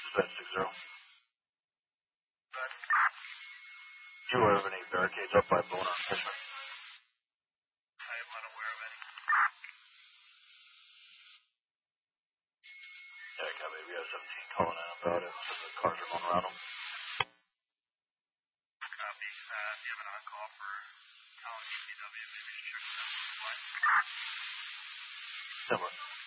Dispatch 60. You aware of any barricades up by Boner and Fishman? I am unaware of any. Yeah, copy. We have 17 calling in about it. So the cars are going around them. Copy. If you have an on-call for College EPW, maybe you should check that. Why? Similar.